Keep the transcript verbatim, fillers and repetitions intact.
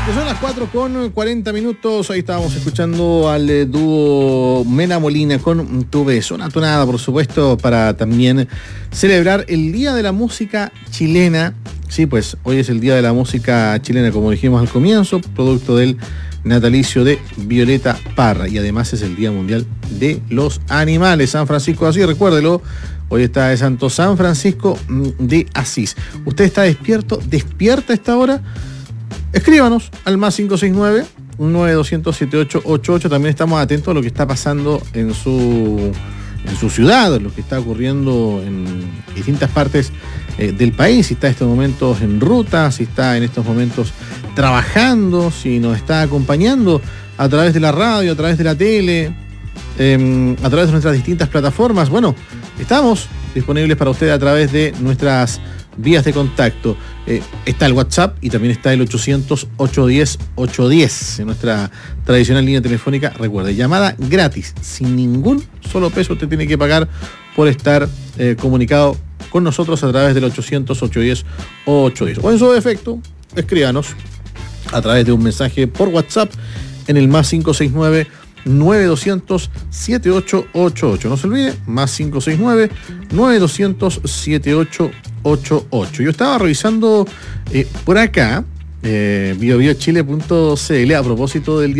Que son las cuatro con cuarenta minutos. Ahí estábamos escuchando al eh, dúo Mena Molina con Tu Beso. Una tonada, por supuesto, para también celebrar el Día de la Música Chilena. Sí, pues hoy es el Día de la Música Chilena, como dijimos al comienzo, producto del natalicio de Violeta Parra. Y además es el Día Mundial de los Animales. San Francisco de Asís, recuérdelo. Hoy está de Santo San Francisco de Asís. ¿Usted está despierto? ¿Despierta a esta hora? Escríbanos al más cinco seis nueve, nueve dos cero cero, siete ocho ocho ocho. También estamos atentos a lo que está pasando en su, en su ciudad, lo que está ocurriendo en distintas partes eh, del país. Si está en estos momentos en ruta, si está en estos momentos trabajando, si nos está acompañando a través de la radio, a través de la tele, eh, a través de nuestras distintas plataformas. Bueno, estamos disponibles para usted a través de nuestras vías de contacto. Eh, está el WhatsApp y también está el ochocientos, ochocientos diez, ochocientos diez en nuestra tradicional línea telefónica. Recuerde, llamada gratis, sin ningún solo peso usted tiene que pagar por estar eh, comunicado con nosotros a través del ochocientos, ochocientos diez, ochocientos diez. O en su defecto, escríbanos a través de un mensaje por WhatsApp en el más cinco seis nueve, nueve dos cero cero, siete ocho ocho ocho. No se olvide, más cinco seis nueve, nueve dos cero cero, siete ocho ocho ocho. Yo estaba revisando eh, por acá, eh, bio bio chile punto c l, a propósito del día